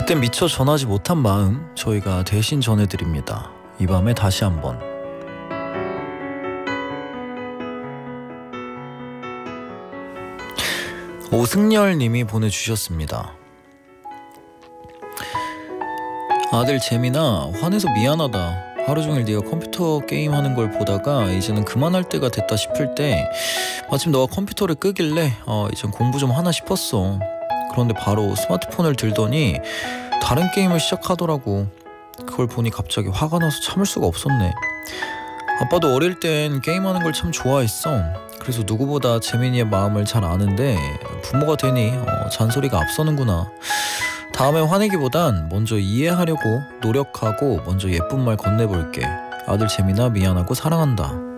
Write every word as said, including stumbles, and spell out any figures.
그땐 미처 전하지 못한 마음 저희가 대신 전해드립니다. 이 밤에 다시 한번. 오승열님이 보내주셨습니다. 아들 재민아, 화내서 미안하다. 하루종일 네가 컴퓨터 게임하는 걸 보다가 이제는 그만할 때가 됐다 싶을 때 마침 너가 컴퓨터를 끄길래 어, 이젠 공부 좀 하나 싶었어. 그런데 바로 스마트폰을 들더니 다른 게임을 시작하더라고. 그걸 보니 갑자기 화가 나서 참을 수가 없었네. 아빠도 어릴 땐 게임하는 걸 참 좋아했어. 그래서 누구보다 재민이의 마음을 잘 아는데 부모가 되니 어, 잔소리가 앞서는구나. 다음에 화내기보단 먼저 이해하려고 노력하고 먼저 예쁜 말 건네볼게. 아들 재민아, 미안하고 사랑한다.